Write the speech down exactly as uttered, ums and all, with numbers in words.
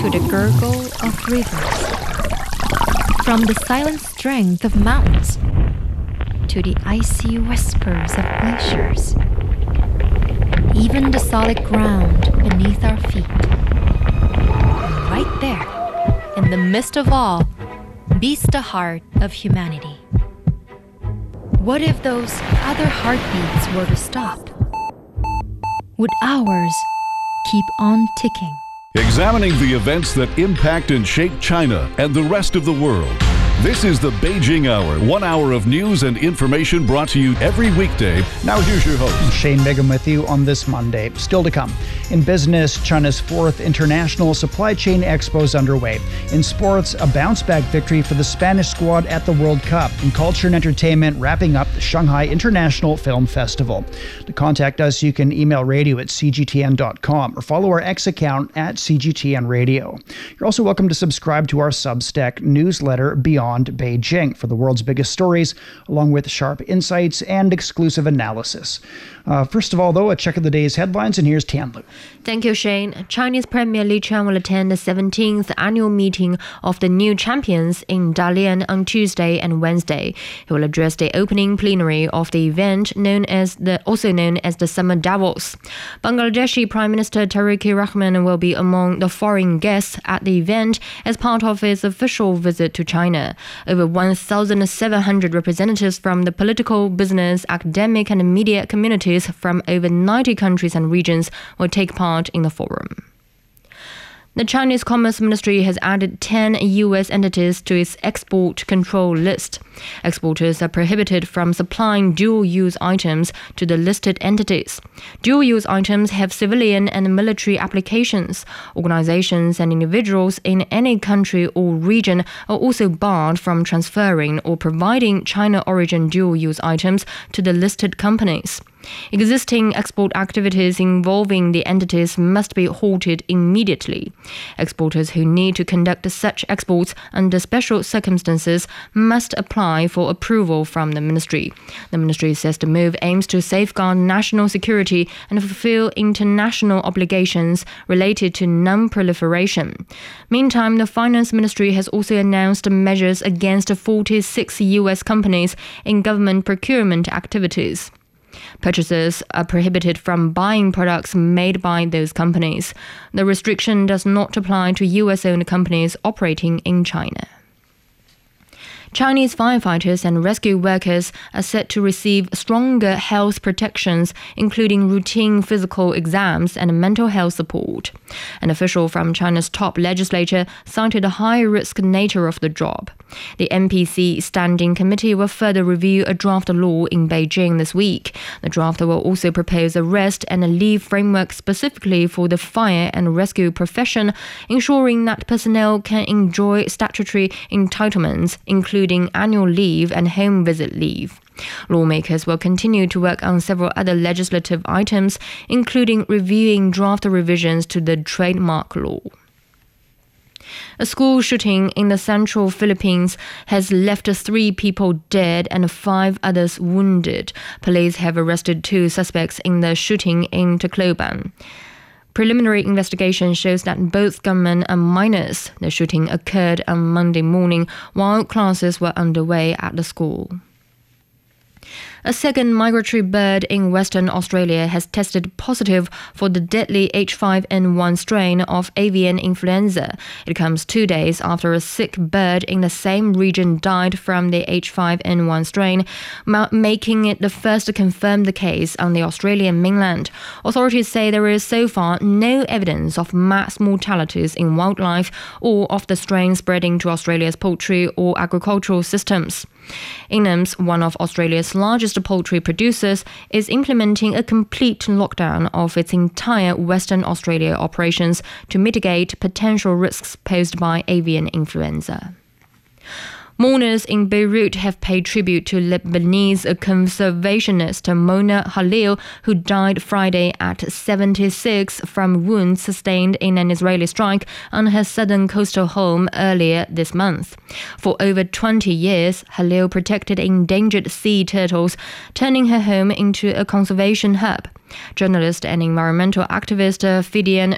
to the gurgle of rivers, from the silent strength of mountains to the icy whispers of glaciers, even the solid ground beneath our feet. And right there, in the midst of all, beats the heart of humanity. What if those other heartbeats were to stop? Would ours keep on ticking? Examining the events that impact and shape China and the rest of the world. This is the Beijing Hour, one hour of news and information brought to you every weekday. Now here's your host. Shane Bigham with you on this Monday. Still to come. In business, China's fourth International Supply Chain Expo is underway. In sports, a bounce-back victory for the Spanish squad at the World Cup. In culture and entertainment, wrapping up the Shanghai International Film Festival. To contact us, you can email radio at c g t n dot com or follow our X account at c g t n radio. You're also welcome to subscribe to our Substack newsletter, Beyond Beijing, for the world's biggest stories, along with sharp insights and exclusive analysis. Uh, first of all, though, a check of the day's headlines, and here's Tianlu. Thank you, Shane. Chinese Premier Li Qiang will attend the seventeenth annual meeting of the new champions in Dalian on Tuesday and Wednesday. He will address the opening plenary of the event, known as the also known as the Summer Davos. Bangladeshi Prime Minister Tariq Rahman will be among the foreign guests at the event as part of his official visit to China. Over one thousand seven hundred representatives from the political, business, academic, and media communities from over ninety countries and regions will take part in the forum. The Chinese Commerce Ministry has added ten U S entities to its export control list. Exporters are prohibited from supplying dual-use items to the listed entities. Dual-use items have civilian and military applications. Organizations and individuals in any country or region are also barred from transferring or providing China-origin dual-use items to the listed companies. Existing export activities involving the entities must be halted immediately. Exporters who need to conduct such exports under special circumstances must apply for approval from the ministry. The ministry says the move aims to safeguard national security and fulfill international obligations related to non-proliferation. Meantime, the Finance Ministry has also announced measures against forty-six U S companies in government procurement activities. Purchasers are prohibited from buying products made by those companies. The restriction does not apply to U S-owned companies operating in China. Chinese firefighters and rescue workers are set to receive stronger health protections, including routine physical exams and mental health support. An official from China's top legislature cited the high-risk nature of the job. The N P C Standing Committee will further review a draft law in Beijing this week. The draft will also propose a rest and a leave framework specifically for the fire and rescue profession, ensuring that personnel can enjoy statutory entitlements, including including annual leave and home visit leave. Lawmakers will continue to work on several other legislative items, including reviewing draft revisions to the trademark law. A school shooting in the central Philippines has left three people dead and five others wounded. Police have arrested two suspects in the shooting in Tacloban. Preliminary investigation shows that both gunmen are minors. The shooting occurred on Monday morning while classes were underway at the school. A second migratory bird in Western Australia has tested positive for the deadly H five N one strain of avian influenza. It comes two days after a sick bird in the same region died from the H five N one strain, making it the first to confirm the case on the Australian mainland. Authorities say there is so far no evidence of mass mortalities in wildlife or of the strain spreading to Australia's poultry or agricultural systems. Inghams, one of Australia's largest poultry producers, is implementing a complete lockdown of its entire Western Australia operations to mitigate potential risks posed by avian influenza. Mourners in Beirut have paid tribute to Lebanese conservationist Mona Khalil, who died Friday at seventy-six from wounds sustained in an Israeli strike on her southern coastal home earlier this month. For over twenty years, Khalil protected endangered sea turtles, turning her home into a conservation hub. Journalist and environmental activist Fidian